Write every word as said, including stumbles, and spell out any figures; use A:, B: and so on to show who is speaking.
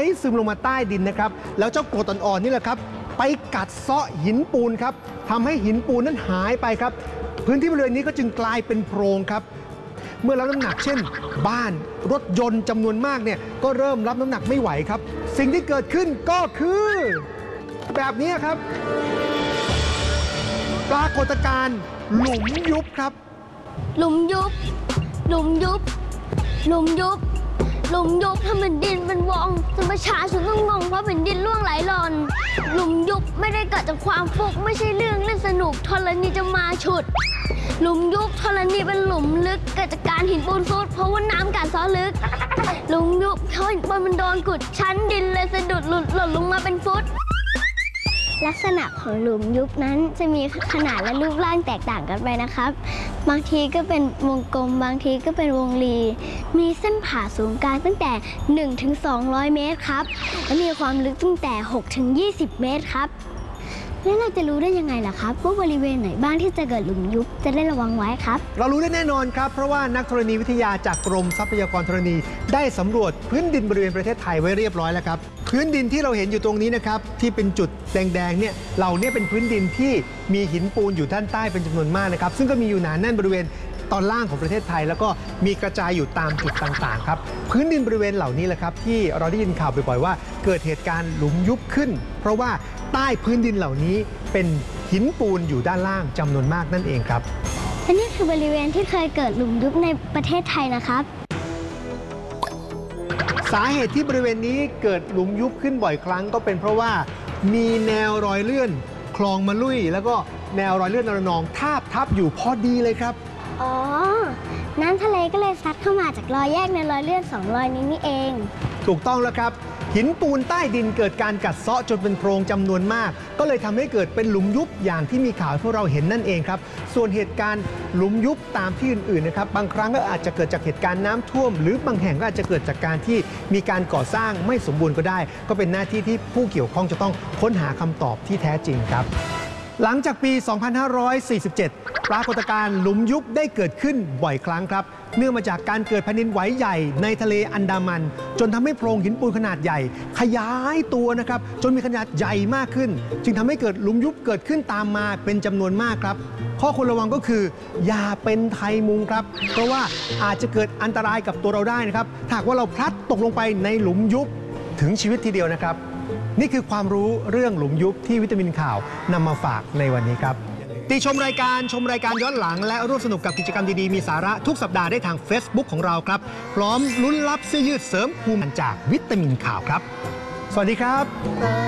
A: ซึมลงมาใต้ดินนะครับแล้วเจ้ากรดอ่อนๆนี่แหละครับไปกัดเซาะหินปูนครับทำให้หินปูนนั้นหายไปครับพื้นที่บริเวณนี้ก็จึงกลายเป็นโพรงครับเมื่อรับน้ำหนักเช่นบ้านรถยนต์จำนวนมากเนี่ยก็เริ่มรับน้ำหนักไม่ไหวครับสิ่งที่เกิดขึ้นก็คือแบบนี้ครับปรากฏการณ์หลุมยุบครับ
B: หลุมยุบหลุมยุบหลุมยุบหลุมยุบทำแผ่นดินเป็นวงจนประชาชนต้องงงเพราะแผ่นดินร่วงไหลหล่นหลุมยุบไม่ได้เกิดจากความฟุกไม่ใช่เรื่องเล่นสนุกธรณีจะมาฉุดหลุมยุบธรณีเป็นหลุมลึกเกิดจากการหินปูนซุดเพราะว่าน้ำกัดเซาะลึกหลุมยุบเพราะหินปูนมันโดนกุดชั้นดินเลยสะดุดหลุดหล่นลงมาเป็นฟุตลักษณะของหลุมยุบนั้นจะมีขนาดและรูปร่างแตกต่างกันไปนะครับบางทีก็เป็นวงกลมบางทีก็เป็นวงรีมีเส้นผ่าศูนย์กลางตั้งแต่ หนึ่งถึงสองร้อย เมตรครับและมีความลึกตั้งแต่ หกถึงยี่สิบ เมตรครับแล้วเราจะรู้ได้ยังไงล่ะครับว่าบริเวณไหนบ้างที่จะเกิดหลุมยุบจะได้ระวังไว้ครับ
A: เรารู้ได้แน่นอนครับเพราะว่านักธรณีวิทยาจากกรมทรัพยากรธรณีได้สำรวจพื้นดินบริเวณประเทศไทยไว้เรียบร้อยแล้วครับพื้นดินที่เราเห็นอยู่ตรงนี้นะครับที่เป็นจุดแดงๆเนี่ยเหล่านี้เป็นพื้นดินที่มีหินปูนอยู่ด้านใต้เป็นจำนวนมากนะครับซึ่งก็มีอยู่หนาแน่นบริเวณตอนล่างของประเทศไทยแล้วก็มีกระจายอยู่ตามจุดต่างๆครับพื้นดินบริเวณเหล่านี้แหละครับที่เราได้ยินข่าวบ่อยๆว่าเกิดเหตุการณ์หลุมยุบขึ้นเพราะว่าใต้พื้นดินเหล่านี้เป็นหินปูนอยู่ด้านล่างจำนวนมากนั่นเองครับ
B: และนี่คือบริเวณที่เคยเกิดหลุมยุบในประเทศไทยนะครับ
A: สาเหตุที่บริเวณนี้เกิดหลุมยุบขึ้นบ่อยครั้งก็เป็นเพราะว่ามีแนวรอยเลื่อนคลองมะลุยแล้วก็แนวรอยเลื่อนนรนองทาบทับอยู่พอดีเลยครับ
B: อ๋อน้ำทะเลก็เลยซัดเข้ามาจากรอยแยกในรอยเลื่อนสองรอยนี้นี่เอง
A: ถูกต้องแล้วครับหินปูนใต้ดินเกิดการกัดเซาะจนเป็นโพรงจำนวนมากก็เลยทำให้เกิดเป็นหลุมยุบอย่างที่มีข่าวให้พวกเราเห็นนั่นเองครับส่วนเหตุการณ์หลุมยุบตามที่อื่นๆนะครับบางครั้งก็อาจจะเกิดจากเหตุการณ์น้ำท่วมหรือบางแห่งก็อาจจะเกิดจากการที่มีการก่อสร้างไม่สมบูรณ์ก็ได้ก็เป็นหน้าที่ที่ผู้เกี่ยวข้องจะต้องค้นหาคำตอบที่แท้จริงครับหลังจากปี สองพันห้าร้อยสี่สิบเจ็ด ปรากฏการณ์หลุมยุบได้เกิดขึ้นบ่อยครั้งครับเนื่องมาจากการเกิดแผ่นดินไหวใหญ่ในทะเลอันดามันจนทำให้โพรงหินปูนขนาดใหญ่ขยายตัวนะครับจนมีขนาดใหญ่มากขึ้นจึงทำให้เกิดหลุมยุบเกิดขึ้นตามมาเป็นจำนวนมากครับข้อควรระวังก็คืออย่าเป็นไทยมุงครับเพราะว่าอาจจะเกิดอันตรายกับตัวเราได้นะครับหากว่าเราพลัดตกลงไปในหลุมยุบถึงชีวิตทีเดียวนะครับนี่คือความรู้เรื่องหลุมยุบที่วิตามินข่าวนำมาฝากในวันนี้ครับติชมรายการชมรายการย้อนหลังและร่วมสนุกกับกิจกรรมดีๆมีสาระทุกสัปดาห์ได้ทาง Facebook ของเราครับพร้อมลุ้นรับเสื้อยืดเสริมภูมิจากวิตามินข่าวครับสวัสดีครับ